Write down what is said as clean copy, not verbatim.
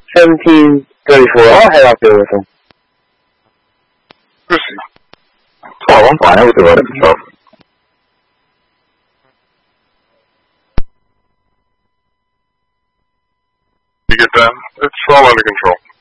1734. I'll head out there with him. Proceed. Oh, I'm fine. Everything under control. You get that? It's all under control.